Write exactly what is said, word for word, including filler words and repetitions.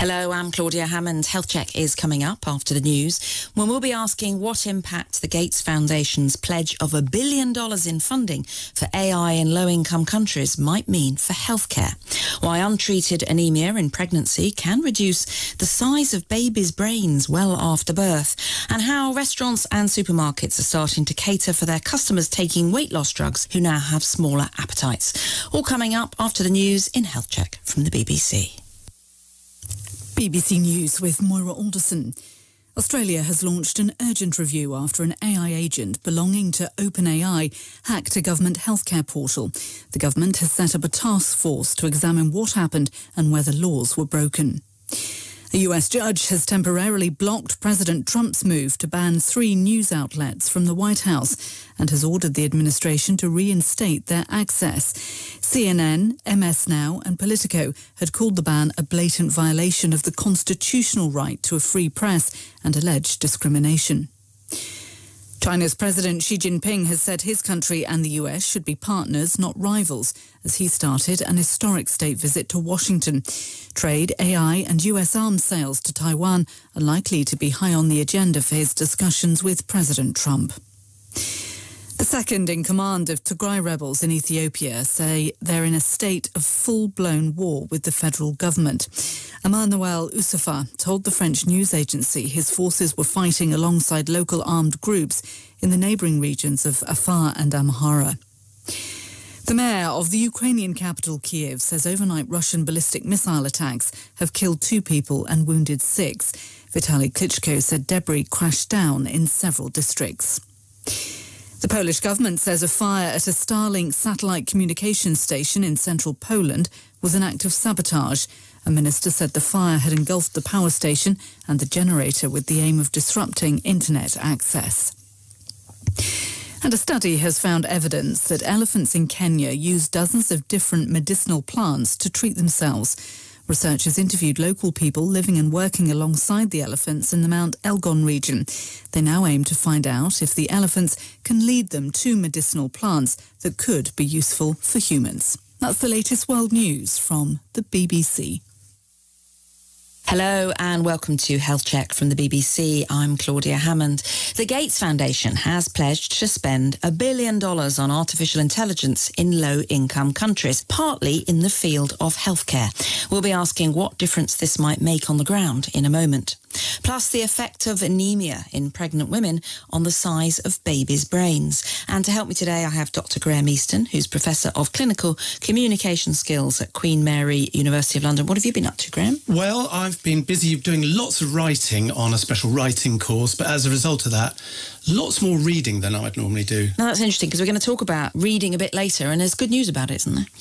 Hello, I'm Claudia Hammond. Health Check is coming up after the news, when we'll be asking what impact the Gates Foundation's pledge of a billion dollars in funding for A I in low-income countries might mean for healthcare. Why untreated anemia in pregnancy can reduce the size of babies' brains well after birth, and how restaurants and supermarkets are starting to cater for their customers taking weight loss drugs who now have smaller appetites. All coming up after the news in Health Check from the B B C. B B C News with Moira Alderson. Australia has launched an urgent review after an A I agent belonging to OpenAI hacked a government healthcare portal. The government has set up a task force to examine what happened and whether laws were broken. A U S judge has temporarily blocked President Trump's move to ban three news outlets from the White House and has ordered the administration to reinstate their access. C N N, M S Now and Politico had called the ban a blatant violation of the constitutional right to a free press and alleged discrimination. China's President Xi Jinping has said his country and the U S should be partners, not rivals, as he started an historic state visit to Washington. Trade, A I and U S arms sales to Taiwan are likely to be high on the agenda for his discussions with President Trump. The second in command of Tigray rebels in Ethiopia say they're in a state of full-blown war with the federal government. Emmanuel Ousseffa told the French news agency his forces were fighting alongside local armed groups in the neighbouring regions of Afar and Amhara. The mayor of the Ukrainian capital, Kiev, says overnight Russian ballistic missile attacks have killed two people and wounded six. Vitaly Klitschko said debris crashed down in several districts. The Polish government says a fire at a Starlink satellite communications station in central Poland was an act of sabotage. A minister said the fire had engulfed the power station and the generator with the aim of disrupting internet access. And a study has found evidence that elephants in Kenya use dozens of different medicinal plants to treat themselves. Researchers interviewed local people living and working alongside the elephants in the Mount Elgon region. They now aim to find out if the elephants can lead them to medicinal plants that could be useful for humans. That's the latest world news from the B B C. Hello and welcome to Health Check from the B B C. I'm Claudia Hammond. The Gates Foundation has pledged to spend a billion dollars on artificial intelligence in low-income countries, partly in the field of healthcare. We'll be asking what difference this might make on the ground in a moment. Plus the effect of anemia in pregnant women on the size of babies' brains. And to help me today, I have Doctor Graham Easton, who's Professor of Clinical Communication Skills at Queen Mary University of London. What have you been up to, Graham? Well, I've been busy doing lots of writing on a special writing course, but as a result of that, lots more reading than I'd normally do. Now, that's interesting, because we're going to talk about reading a bit later, and there's good news about it, isn't there?